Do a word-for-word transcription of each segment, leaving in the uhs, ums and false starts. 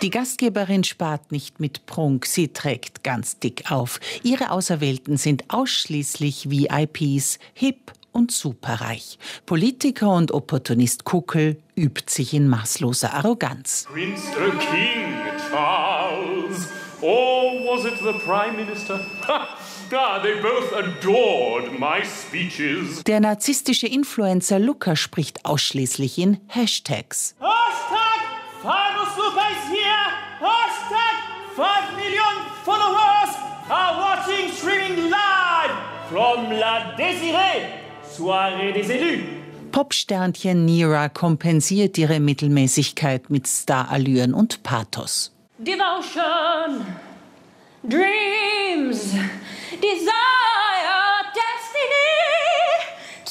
Die Gastgeberin spart nicht mit Prunk, sie trägt ganz dick auf. Ihre Auserwählten sind ausschließlich V I Ps, hip und superreich. Politiker und Opportunist Kuckel übt sich in maßloser Arroganz. Prince the King Charles, or was it the Prime Minister? Ah, they both adored my speeches. Der narzisstische Influencer Luca spricht ausschließlich in Hashtags. Hashtag Famous Luca is here. Hashtag five million followers are watching streaming live from La Désirée, Soirée des Élus. Popsternchen Nira kompensiert ihre Mittelmäßigkeit mit Starallüren und Pathos. Devotion, dreams, desire, destiny,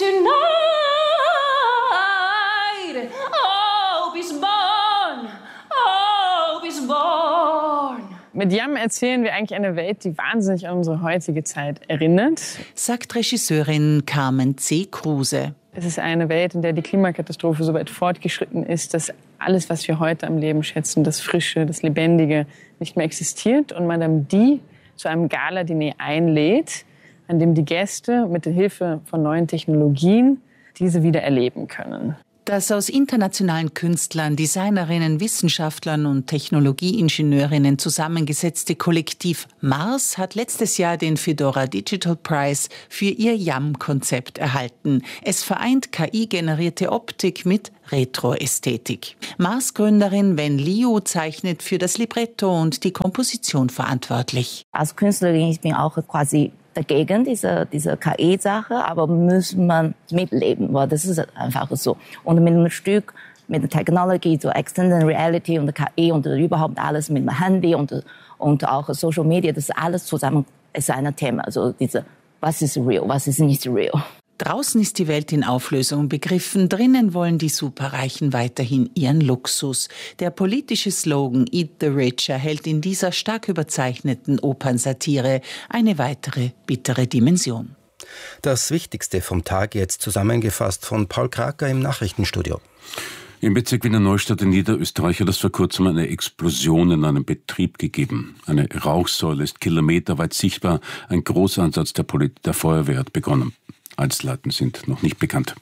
tonight, hope is born, hope is born. Mit Yam erzählen wir eigentlich eine Welt, die wahnsinnig an unsere heutige Zeit erinnert, sagt Regisseurin Carmen C. Kruse. Es ist eine Welt, in der die Klimakatastrophe so weit fortgeschritten ist, dass alles, was wir heute am Leben schätzen, das Frische, das Lebendige, nicht mehr existiert. Und Madame Di zu einem Gala-Diner einlädt, an dem die Gäste mit der Hilfe von neuen Technologien diese wieder erleben können. Das aus internationalen Künstlern, Designerinnen, Wissenschaftlern und Technologieingenieurinnen zusammengesetzte Kollektiv Mars hat letztes Jahr den Fedora Digital Prize für ihr Yam-Konzept erhalten. Es vereint K I-generierte Optik mit Retro-Ästhetik. Mars-Gründerin Wen Liu zeichnet für das Libretto und die Komposition verantwortlich. Als Künstlerin ich bin auch quasi dagegen, diese, diese K I-Sache, aber muss man mitleben, weil das ist einfach so. Und mit einem Stück, mit der Technologie, so Extended Reality und K I und überhaupt alles mit dem Handy und, und auch Social Media, das alles zusammen ist ein Thema. Also diese, was ist real, was ist nicht real. Draußen ist die Welt in Auflösung begriffen, drinnen wollen die Superreichen weiterhin ihren Luxus. Der politische Slogan Eat the Rich erhält in dieser stark überzeichneten Opernsatire eine weitere bittere Dimension. Das Wichtigste vom Tag jetzt zusammengefasst von Paul Kraker im Nachrichtenstudio. Im Bezirk Wiener Neustadt in Niederösterreich hat es vor kurzem eine Explosion in einem Betrieb gegeben. Eine Rauchsäule ist kilometerweit sichtbar. Ein Großeinsatz der, Poli- der Feuerwehr hat begonnen. Einzelheiten sind noch nicht bekannt.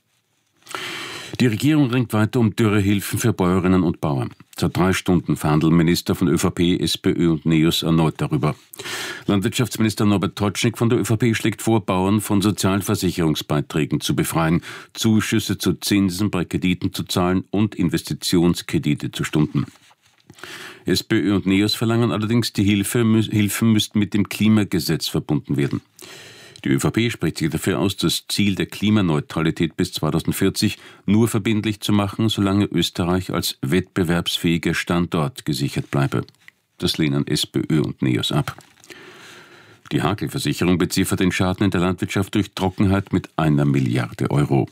Die Regierung ringt weiter um Dürrehilfen für Bäuerinnen und Bauern. Seit drei Stunden verhandeln Minister von ÖVP, SPÖ und NEOS erneut darüber. Landwirtschaftsminister Norbert Totschnig von der ÖVP schlägt vor, Bauern von Sozialversicherungsbeiträgen zu befreien, Zuschüsse zu Zinsen bei Krediten zu zahlen und Investitionskredite zu stunden. SPÖ und NEOS verlangen allerdings, die Hilfe, Hilfen müssten mit dem Klimagesetz verbunden werden. Die ÖVP spricht sich dafür aus, das Ziel der Klimaneutralität bis zweitausendvierzig nur verbindlich zu machen, solange Österreich als wettbewerbsfähiger Standort gesichert bleibe. Das lehnen SPÖ und NEOS ab. Die Hakelversicherung beziffert den Schaden in der Landwirtschaft durch Trockenheit mit einer Milliarde Euro.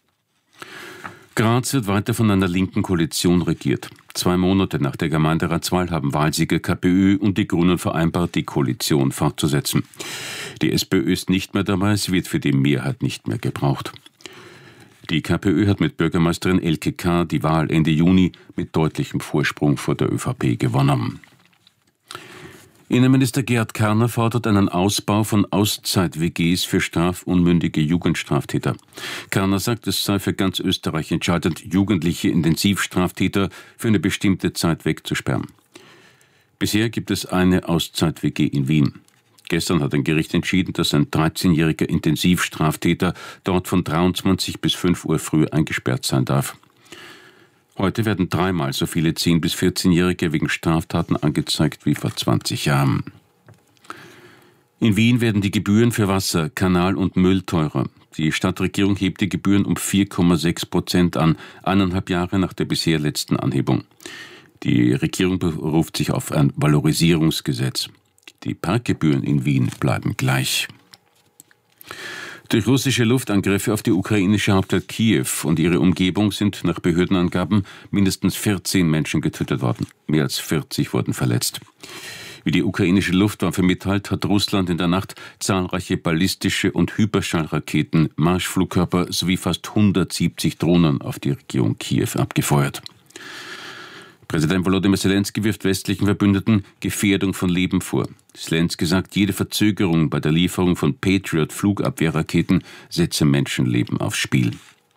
Graz wird weiter von einer linken Koalition regiert. Zwei Monate nach der Gemeinderatswahl haben Wahlsieger KPÖ und die Grünen vereinbart, die Koalition fortzusetzen. Die SPÖ ist nicht mehr dabei, sie wird für die Mehrheit nicht mehr gebraucht. Die KPÖ hat mit Bürgermeisterin Elke K. die Wahl Ende Juni mit deutlichem Vorsprung vor der ÖVP gewonnen. Innenminister Gerhard Karner fordert einen Ausbau von Auszeit-W Gs für strafunmündige Jugendstraftäter. Karner sagt, es sei für ganz Österreich entscheidend, jugendliche Intensivstraftäter für eine bestimmte Zeit wegzusperren. Bisher gibt es eine Auszeit-W G in Wien. Gestern hat ein Gericht entschieden, dass ein dreizehnjähriger Intensivstraftäter dort von dreiundzwanzig bis fünf Uhr früh eingesperrt sein darf. Heute werden dreimal so viele zehn- bis vierzehnjährige wegen Straftaten angezeigt wie vor zwanzig Jahren. In Wien werden die Gebühren für Wasser, Kanal und Müll teurer. Die Stadtregierung hebt die Gebühren um vier Komma sechs Prozent an, eineinhalb Jahre nach der bisher letzten Anhebung. Die Regierung beruft sich auf ein Valorisierungsgesetz. Die Parkgebühren in Wien bleiben gleich. Durch russische Luftangriffe auf die ukrainische Hauptstadt Kiew und ihre Umgebung sind nach Behördenangaben mindestens vierzehn Menschen getötet worden. Mehr als vierzig wurden verletzt. Wie die ukrainische Luftwaffe mitteilt, hat Russland in der Nacht zahlreiche ballistische und Hyperschallraketen, Marschflugkörper sowie fast hundertsiebzig Drohnen auf die Region Kiew abgefeuert. Präsident Volodymyr Zelensky wirft westlichen Verbündeten Gefährdung von Leben vor. Zelensky sagt, jede Verzögerung bei der Lieferung von Patriot-Flugabwehrraketen setze Menschenleben aufs Spiel.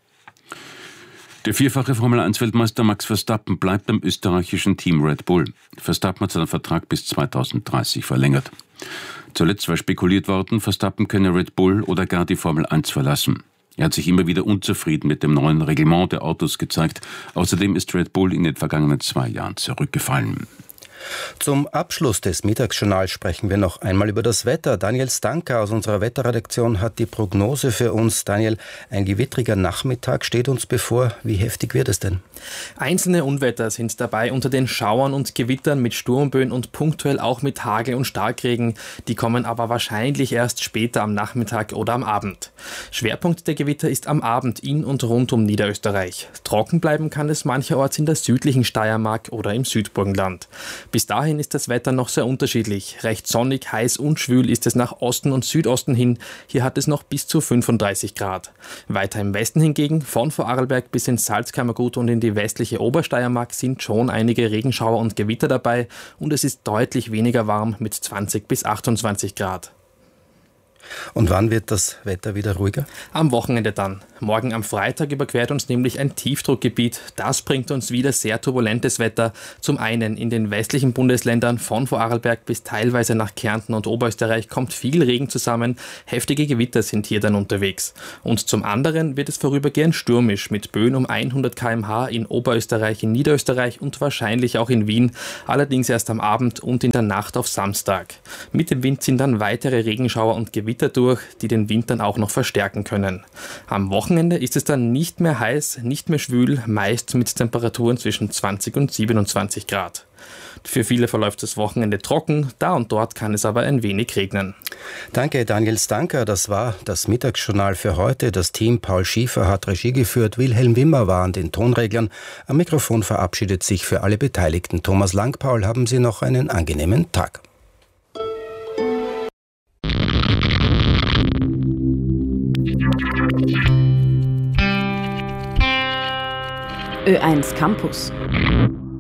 Der vierfache Formel eins Weltmeister Max Verstappen bleibt am österreichischen Team Red Bull. Verstappen hat seinen Vertrag bis zweitausenddreißig verlängert. Zuletzt war spekuliert worden, Verstappen könne Red Bull oder gar die Formel eins verlassen. Er hat sich immer wieder unzufrieden mit dem neuen Reglement der Autos gezeigt. Außerdem ist Red Bull in den vergangenen zwei Jahren zurückgefallen. Zum Abschluss des Mittagsjournals sprechen wir noch einmal über das Wetter. Daniel Stanka aus unserer Wetterredaktion hat die Prognose für uns. Daniel, ein gewittriger Nachmittag steht uns bevor. Wie heftig wird es denn? Einzelne Unwetter sind dabei unter den Schauern und Gewittern mit Sturmböen und punktuell auch mit Hagel und Starkregen. Die kommen aber wahrscheinlich erst später am Nachmittag oder am Abend. Schwerpunkt der Gewitter ist am Abend in und rund um Niederösterreich. Trocken bleiben kann es mancherorts in der südlichen Steiermark oder im Südburgenland. Bis dahin ist das Wetter noch sehr unterschiedlich. Recht sonnig, heiß und schwül ist es nach Osten und Südosten hin. Hier hat es noch bis zu fünfunddreißig Grad. Weiter im Westen hingegen, von Vorarlberg bis ins Salzkammergut und in die westliche Obersteiermark sind schon einige Regenschauer und Gewitter dabei und es ist deutlich weniger warm mit zwanzig bis achtundzwanzig Grad. Und wann wird das Wetter wieder ruhiger? Am Wochenende dann. Morgen am Freitag überquert uns nämlich ein Tiefdruckgebiet. Das bringt uns wieder sehr turbulentes Wetter. Zum einen in den westlichen Bundesländern von Vorarlberg bis teilweise nach Kärnten und Oberösterreich kommt viel Regen zusammen. Heftige Gewitter sind hier dann unterwegs. Und zum anderen wird es vorübergehend stürmisch mit Böen um hundert Kilometer pro Stunde in Oberösterreich, in Niederösterreich und wahrscheinlich auch in Wien. Allerdings erst am Abend und in der Nacht auf Samstag. Mit dem Wind sind dann weitere Regenschauer und Gewitter durch, die den Wind dann auch noch verstärken können. Am Wochenende ist es dann nicht mehr heiß, nicht mehr schwül, meist mit Temperaturen zwischen zwanzig und siebenundzwanzig Grad. Für viele verläuft das Wochenende trocken, da und dort kann es aber ein wenig regnen. Danke, Daniel Stanka. Das war das Mittagsjournal für heute. Das Team Paul Schiefer hat Regie geführt, Wilhelm Wimmer war an den Tonreglern. Am Mikrofon verabschiedet sich für alle Beteiligten Thomas Langpaul. Haben Sie noch einen angenehmen Tag. Ö eins Campus.